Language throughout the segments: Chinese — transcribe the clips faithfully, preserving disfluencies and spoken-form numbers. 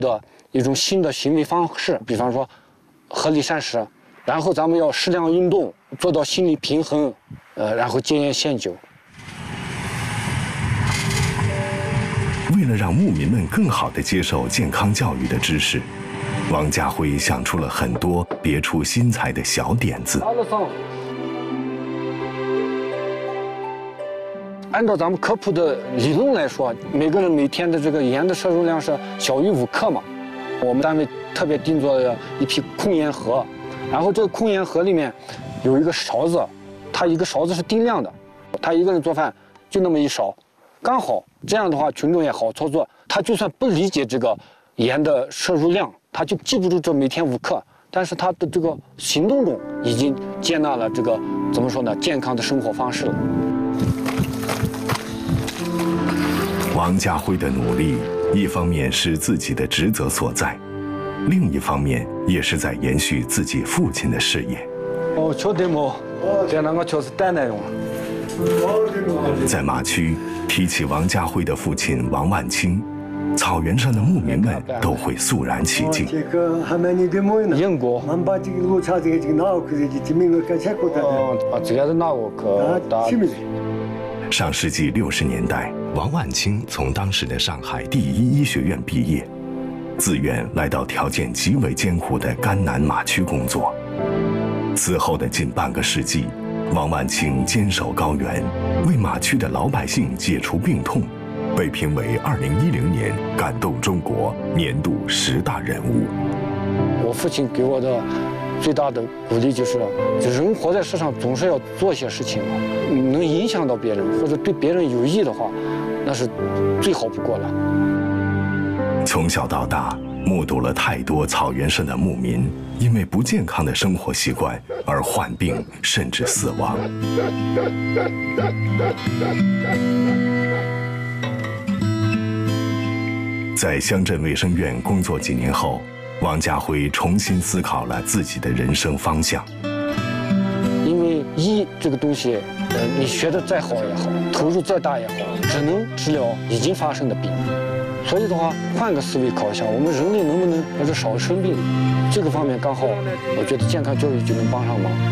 的一种新的行为方式，比方说合理膳食，然后咱们要适量运动，做到心理平衡，呃，然后戒烟限酒。 为了让牧民们更好地接受健康教育的知识，王家辉想出了很多别出心裁的小点子。 按照咱们科普的理论来说，每个人每天的这个盐的摄入量是小于五克嘛。我们单位特别定做了一批控盐盒，然后这个控盐盒里面有一个勺子，它一个勺子是定量的，他一个人做饭就那么一勺，刚好这样的话群众也好操作。他就算不理解这个盐的摄入量，他就记不住这每天五克，但是他的这个行动中已经接纳了这个怎么说呢，健康的生活方式了。 王家辉的努力，一方面是自己的职责所在，另一方面也是在延续自己父亲的事业。 哦，确定吗？这两个确实带内容。 在马区提起王家辉的父亲王万清，草原上的牧民们都会肃然起敬。 英国。哦，这个是哪个？ 上世纪六十年代，王万清从当时的上海第一医学院毕业，自愿来到条件极为艰苦的甘南马区工作。此后的近半个世纪，王万清坚守高原，为马区的老百姓解除病痛，被评为二零一零年感动中国年度十大人物。 我父亲给我的最大的鼓励就是，人活在世上总是要做些事情，能影响到别人或者对别人有益的话，那是最好不过了。 从小到大，目睹了太多草原上的牧民因为不健康的生活习惯而患病甚至死亡。在乡镇卫生院工作几年后，王家辉重新思考了自己的人生方向。 因为医这个东西，呃，你学的再好也好，投入再大也好，只能治疗已经发生的病。所以的话，换个思维考一下，我们人类能不能还是少生病？这个方面刚好，我觉得健康教育就能帮上忙。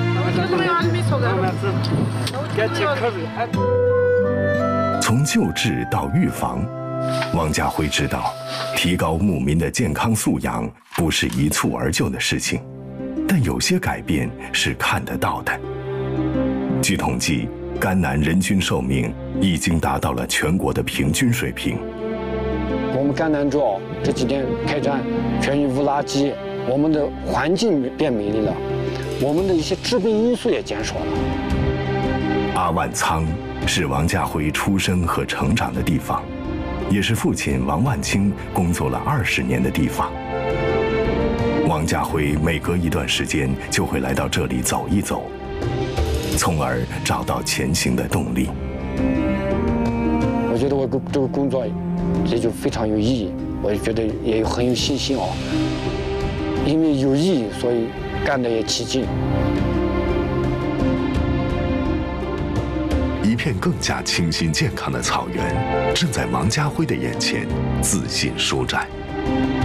从救治到预防，王家辉知道，提高牧民的健康素养不是一蹴而就的事情，但有些改变是看得到的。据统计，甘南人均寿命已经达到了全国的平均水平。 我们甘南州这几年开展全域无垃圾，我们的环境变美丽了，我们的一些致病因素也减少了。 阿万仓是王家辉出生和成长的地方，也是父亲王万清工作了二十年的地方。王家辉每隔一段时间就会来到这里走一走，从而找到前行的动力。 我觉得我这个工作也就非常有意义，我也觉得也有很有信心哦。因为有意义，所以干得也起劲。 一片更加清新健康的草原，正在王家辉的眼前自信舒展。